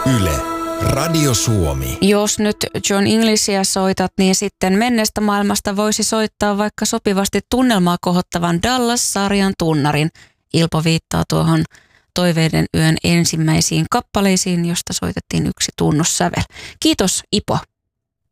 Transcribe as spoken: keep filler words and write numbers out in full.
Yle, Radio Suomi. Jos nyt John Englishia soitat, niin sitten menneestä maailmasta voisi soittaa vaikka sopivasti tunnelmaa kohottavan Dallas-sarjan tunnarin. Ilpo viittaa tuohon Toiveiden yön ensimmäisiin kappaleisiin, josta soitettiin yksi tunnussävel. Kiitos Ipo.